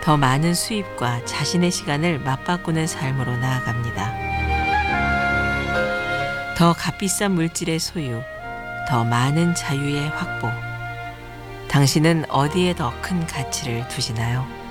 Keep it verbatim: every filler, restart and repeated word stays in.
더 많은 수입과 자신의 시간을 맞바꾸는 삶으로 나아갑니다. 더 값비싼 물질의 소유, 더 많은 자유의 확보. 당신은 어디에 더 큰 가치를 두시나요?